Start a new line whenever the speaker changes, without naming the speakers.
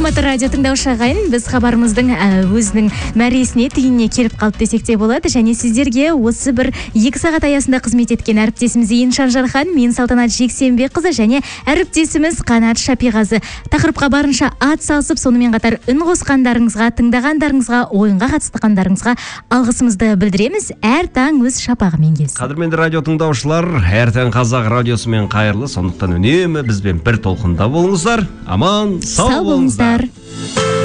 саламатты радио тыңдаушы ағайын, біз хабарымыздың өзінің мәресіне түйініне келіп қалып десек те болады, және сіздерге осы бір 2 сағат аясында қызмет еткен әріптесіміз Иншан Жархан, мен Салтанат Жексенбекқызы және әріптесіміз Қанат Шапиғазы тақырыпқа барынша ат салысып, сонымен қатар үн қосқандарыңызға, тыңдағандарыңызға, ойынға қатысқандарыңызға алғысымызды білдіреміз. Әр таң өз шапағымен келсін.
Қадірменді радио тыңдаушылар, әр таң қазақ радиосымен қайырлы, сондықтан үнемі бізбен бір толқында болыңыздар. Аман, сау болыңыздар.